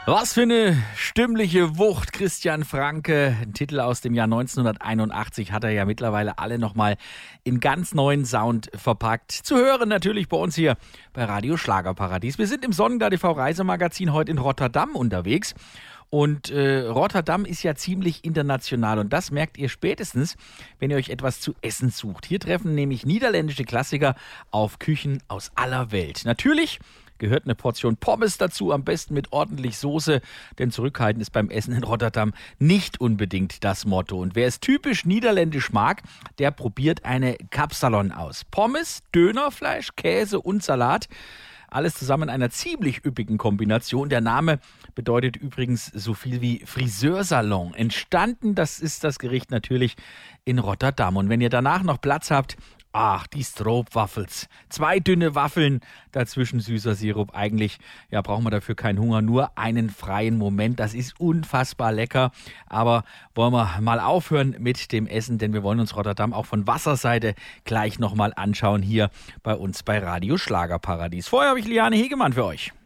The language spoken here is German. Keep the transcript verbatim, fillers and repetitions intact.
Was für eine stimmliche Wucht, Christian Franke. Ein Titel aus dem Jahr neunzehnhunderteinundachtzig hat er ja mittlerweile alle nochmal in ganz neuen Sound verpackt. Zu hören natürlich bei uns hier bei Radio Schlagerparadies. Wir sind im Sonntag T V Reisemagazin heute in Rotterdam unterwegs. Und äh, Rotterdam ist ja ziemlich international und das merkt ihr spätestens, wenn ihr euch etwas zu essen sucht. Hier treffen nämlich niederländische Klassiker auf Küchen aus aller Welt. Natürlich gehört eine Portion Pommes dazu, am besten mit ordentlich Soße, denn zurückhalten ist beim Essen in Rotterdam nicht unbedingt das Motto. Und wer es typisch niederländisch mag, der probiert eine Kapsalon aus. Pommes, Dönerfleisch, Käse und Salat. Alles zusammen in einer ziemlich üppigen Kombination. Der Name bedeutet übrigens so viel wie Friseursalon. Entstanden, das ist das Gericht natürlich in Rotterdam. Und wenn ihr danach noch Platz habt, ach, die Stroopwafels. Zwei dünne Waffeln, dazwischen süßer Sirup. Eigentlich, ja, brauchen wir dafür keinen Hunger, nur einen freien Moment. Das ist unfassbar lecker. Aber wollen wir mal aufhören mit dem Essen, denn wir wollen uns Rotterdam auch von Wasserseite gleich nochmal anschauen hier bei uns bei Radio Schlagerparadies. Vorher habe ich Liane Hegemann für euch.